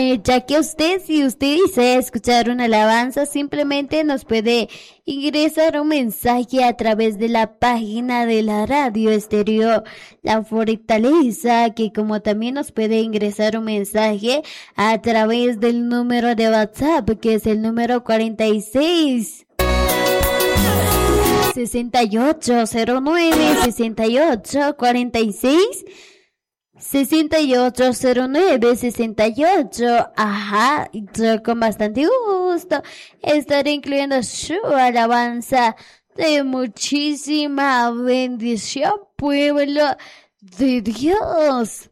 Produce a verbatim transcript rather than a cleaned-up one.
Eh, ya que usted, si usted desea escuchar una alabanza, simplemente nos puede ingresar un mensaje a través de la página de la radio estéreo La Fortaleza, que como también nos puede ingresar un mensaje a través del número de WhatsApp, que es el número cuarenta y seis sesenta y ocho cero nueve sesenta y ocho cuarenta y seis sesenta y ocho cero nueve sesenta y ocho. Ajá, yo con bastante gusto estaré incluyendo su alabanza de muchísima bendición, pueblo de Dios.